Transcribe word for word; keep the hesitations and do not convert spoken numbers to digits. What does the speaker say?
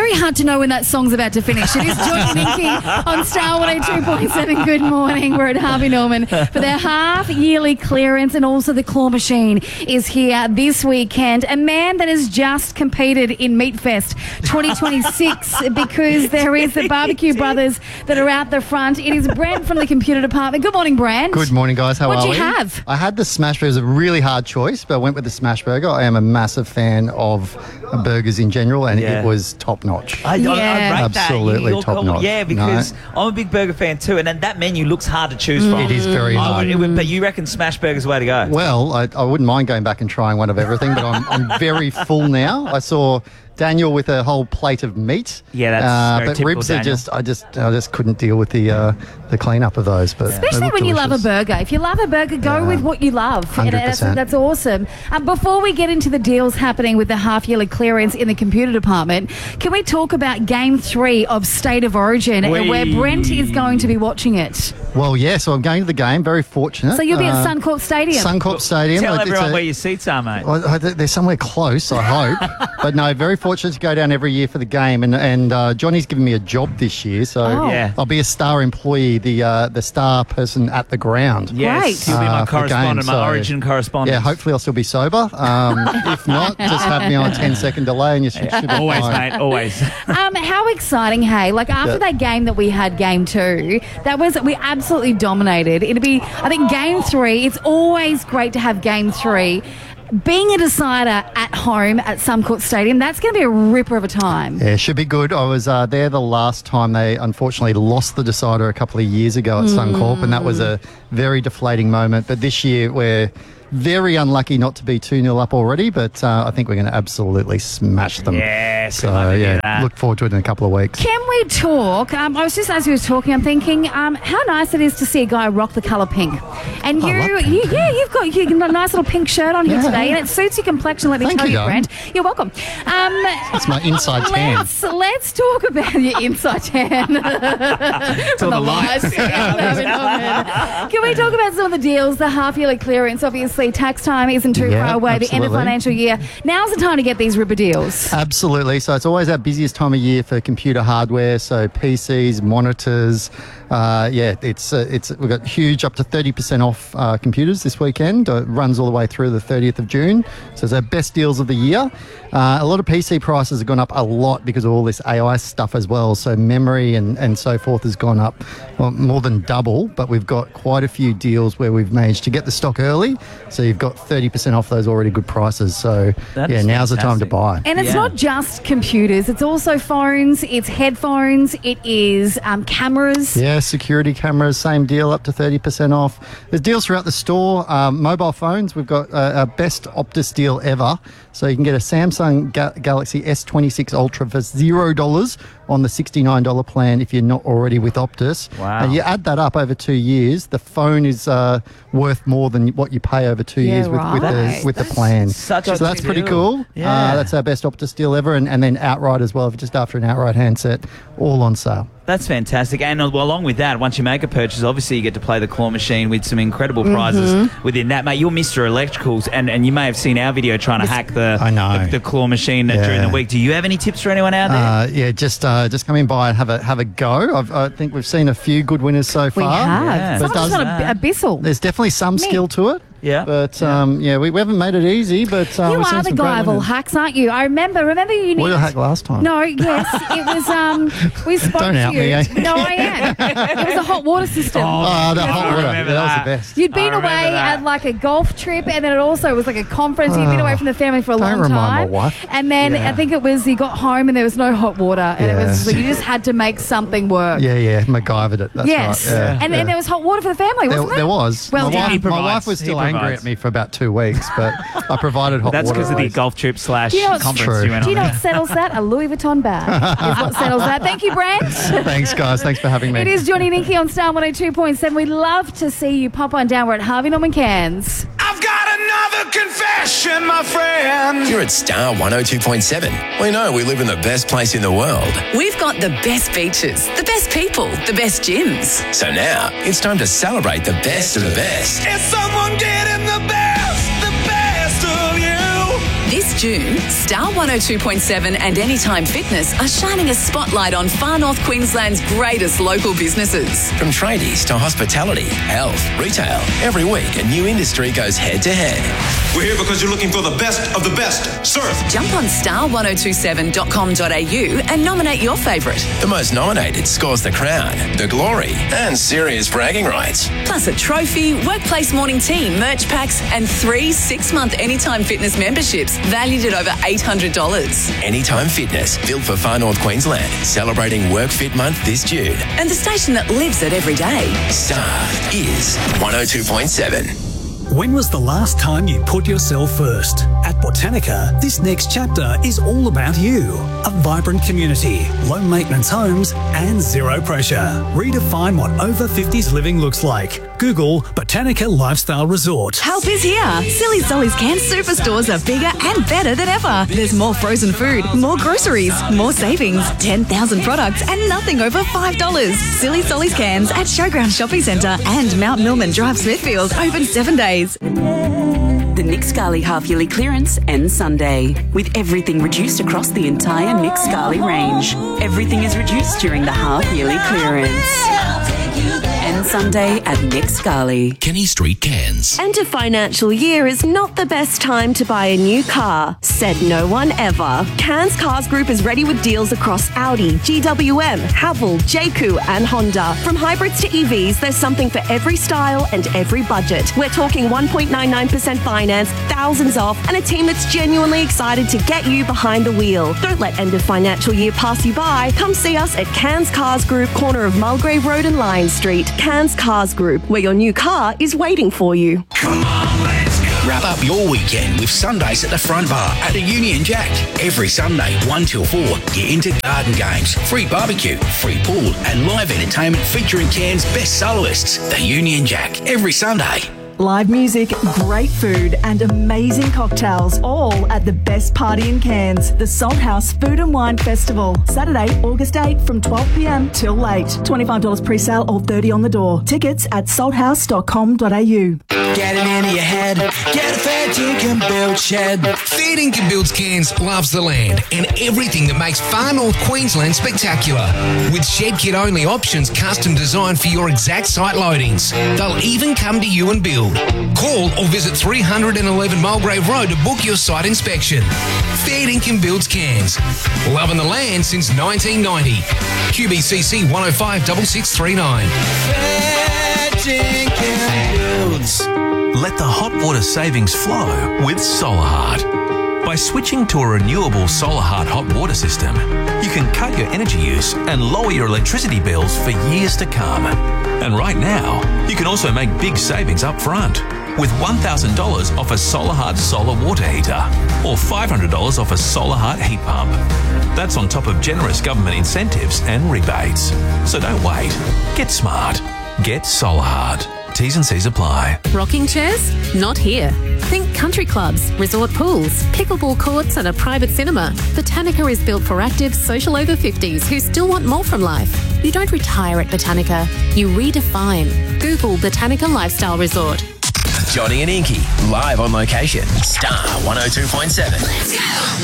very hard to know when that song's about to finish. It is Johnny Minky on Star one oh two point seven. Good morning. We're at Harvey Norman for their half-yearly clearance, and also the Claw Machine is here this weekend. A man that has just competed in Meat Fest twenty twenty-six because there is the Barbecue Brothers that are out the front. It is Brent from the computer department. Good morning, Brent. Good morning, guys. How What'd are you we? have? I had the smash burger. It was a really hard choice, but I went with the smash burger. I am a massive fan of burgers in general, and Yeah. it was top notch. I, Yeah. I, I rate that. Absolutely You're top called- notch. Yeah, because I'm a big burger fan too, and then that menu looks hard to choose from. It is very I hard. would- it would- but you reckon smash burger's the way to go? Well, I, I wouldn't mind going back and trying one of everything, but I'm, I'm very full now. I saw Daniel with a whole plate of meat. Yeah, that's uh, very but typical ribs are Daniel. just I just I just couldn't deal with the uh, the cleanup of those. But they Especially look when you love a delicious. burger. If you love a burger, go Yeah. with what you love. And that's, one hundred percent. that's awesome. Um, before we get into the deals happening with the half-yearly clearance in the computer department, can we talk about Game three of State of Origin, and Whee! where Brent is going to be watching it? Well, yeah. So I'm going to the game. Very fortunate. So you'll be at Uh, Suncorp Stadium. Suncorp Stadium. Tell It's everyone a- where your seats are, mate. Well, I think they're somewhere close, I hope. But no, very fortunate to go down every year for the game. And and uh, Johnny's given me a job this year, so Oh. Yeah. I'll be a star employee, the uh, the star person at the ground. Yes, Great. you'll be my Uh, for the correspondent, game, my so- Origin correspondent. Yeah, hopefully I'll still be sober. Um, if not, just have me on a ten second delay and you should, should be Always, fine. mate, always. Um, how exciting, hey? Like after Yeah. that game that we had, game two, that was we absolutely dominated. It'd be, I think, game three. It's always great to have game three. Being a decider at home at Suncorp Stadium, that's going to be a ripper of a time. Yeah, should be good. I was uh, there the last time they unfortunately lost the decider a couple of years ago at Suncorp, and that was a very deflating moment. But this year we're very unlucky not to be two nil up already, but uh, I think we're going to absolutely smash them. Yes, So, we'd love to hear yeah, that. look forward to it in a couple of weeks. Can we talk? Um, I was just, as we were talking, I'm thinking um, how nice it is to see a guy rock the colour pink. And I you, love pink. you, yeah, you've got, you've got a nice little pink shirt on here Yeah. today, and it suits your complexion, let me Thank tell you, you, Dom. Brent. You're welcome. Um, It's my inside tan. Let's, let's talk about your inside tan. Till the lights. Can we talk about some of the deals, the half-yearly clearance? Obviously, tax time isn't too Yeah, far away, the end of absolutely. financial year. Now's the time to get these ripper deals. Absolutely. So it's always our busiest time of year for computer hardware. So P Cs, monitors. Uh, yeah, it's uh, it's we've got huge, up to thirty percent off uh, computers this weekend. Uh, it runs all the way through the thirtieth of June. So it's our best deals of the year. Uh, a lot of P C prices have gone up a lot because of all this A I stuff as well. So memory and, and so forth has gone up well, more than double. But we've got quite a few deals where we've managed to get the stock early. So you've got thirty percent off those already good prices. So That yeah, is now's the time to fantastic. buy. And it's Yeah. not just computers, it's also phones, it's headphones, it is um, cameras. Yeah, security cameras, same deal, up to thirty percent off. There's deals throughout the store. Um, mobile phones, we've got uh, our best Optus deal ever. So you can get a Samsung Ga- Galaxy S twenty-six Ultra for zero dollars on the sixty-nine dollars plan if you're not already with Optus. Wow. And you add that up over two years, the phone is uh, worth more than what you pay over two Yeah, years with, with, right. the, with the plan. such a so that's good pretty deal. cool. Yeah. Uh, that's our best Optus deal ever. And, and then outright as well, just after an outright handset, all on sale. That's fantastic. And uh, well, along with that, once you make a purchase, obviously you get to play the claw machine with some incredible prizes within that. Mate, you're Mister Electricals, and, and you may have seen our video trying to hack the, I know. the, the claw machine Yeah. during the week. Do you have any tips for anyone out there? Uh, yeah, just uh, just come in by and have a have a go. I've, I think we've seen a few good winners so We far. have. Yeah. Someone But just does- got a, a Bissell. There's definitely some skill to it. Yeah. But um, yeah, we, we haven't made it easy. But uh, You we've seen are the some guy great of all winners. hacks, aren't you? I remember. Remember you need. Well, you hacked last time. No, yes, it was. Um, we spoke Don't to out you. me, eh? No, I am. It was a hot water system. Oh, the I hot water. remember Yeah, that that. was the best. You'd been I remember away that. at like a golf trip, and then it also was like a conference. You'd been away from the family for a Don't long remind my time. wife. And then Yeah. I think it was you got home and there was no hot water, and it was Yeah. like, you just had to make something work. Yeah, yeah, MacGyvered it. That's yes, right. Yeah, and, yeah. and there was hot water for the family, There, wasn't there? there was. Well my, done. wife, He my provides. wife was He still angry provides. at me for about two weeks, but I provided hot That's water. because of the always. golf trip slash Do you know what's conference true? you went Do you on. know what settles that? A Louis Vuitton bag is what settles that. Thank you, Brent. Thanks, guys. Thanks for having me. It is Johnny Ninky on Star one oh two point seven. We'd love to see you pop on down. We're at Harvey Norman Cairns. I've got another confession, my friend. You're at Star one oh two point seven. We know we live in the best place in the world. We've got the best beaches, the best people, the best gyms. So now it's time to celebrate the best of the best. Is someone getting the best, the best of you? This June, Star one oh two point seven and Anytime Fitness are shining a spotlight on Far North Queensland's greatest local businesses. From tradies to hospitality, health, retail, every week a new industry goes head to head. We're here because you're looking for the best of the best. Surf. Jump on star one oh two seven dot com dot a u and nominate your favourite. The most nominated scores the crown, the glory, and serious bragging rights. Plus a trophy, workplace morning tea, merch packs, and three six-month Anytime Fitness memberships valued at over eight hundred dollars. Anytime Fitness, built for Far North Queensland, celebrating Work Fit Month this June. And the station that lives it every day. Star is one oh two point seven. When was the last time you put yourself first? At Botanica, this next chapter is all about you. A vibrant community, low maintenance homes, and zero pressure. Redefine what over fifties living looks like. Google Botanica Lifestyle Resort. Help is here. Silly Solly's Cans superstores are bigger and better than ever. There's more frozen food, more groceries, more savings, ten thousand products and nothing over five dollars. Silly Solly's Cans at Showground Shopping Centre and Mount Millman Drive Smithfield, open seven days. The Nick Scali half-yearly clearance ends Sunday, with everything reduced across the entire Nick Scali range. Everything is reduced during the half-yearly clearance. Ends Sunday at Nick Scali. Kenny Street, Cairns. End of financial year is not the best time to buy a new car, said no one ever. Cairns Cars Group is ready with deals across Audi, G W M, Haval, J C U and Honda. From hybrids to E Vs, there's something for every style and every budget. We're talking one point nine nine percent finance, thousands off, and a team that's genuinely excited to get you behind the wheel. Don't let end of financial year pass you by. Come see us at Cairns Cars Group, corner of Mulgrave Road and Lion Street. Cairns Cars Group, where your new car is waiting for you. Come on, let's go. Wrap up your weekend with Sundays at the Front Bar at the Union Jack. Every Sunday, one till four, get into garden games, free barbecue, free pool, and live entertainment featuring Cairns' best soloists. The Union Jack, every Sunday. Live music, great food and amazing cocktails, all at the best party in Cairns, the Salt House Food and Wine Festival. Saturday, August eighth from twelve p m till late. twenty-five dollars pre-sale or thirty dollars on the door. Tickets at salthouse dot com dot a u. Get it into your head. Get a Fair Dinkum Build shed. Fair Dinkum Builds Cairns loves the land and everything that makes Far North Queensland spectacular. With shed kit only options custom designed for your exact site loadings. They'll even come to you and build. Call or visit three eleven Mulgrave Road to book your site inspection. Fair Dinkum Builds Cairns. Loving the land since nineteen ninety. Q B C C one oh five six six three nine. Fair Dinkum Builds. Let the hot water savings flow with Solarheart. By switching to a renewable Solarheart hot water system, you can cut your energy use and lower your electricity bills for years to come. And right now, you can also make big savings up front with one thousand dollars off a Solarheart solar water heater or five hundred dollars off a Solarheart heat pump. That's on top of generous government incentives and rebates. So don't wait. Get smart. Get Solarheart. T's and C's apply. Rocking chairs? Not here. Think country clubs, resort pools, pickleball courts and a private cinema. Botanica is built for active social over fifties who still want more from life. You don't retire at Botanica. You redefine. Google Botanica Lifestyle Resort. Johnny and Inky, live on location. Star one oh two point seven. Let's go.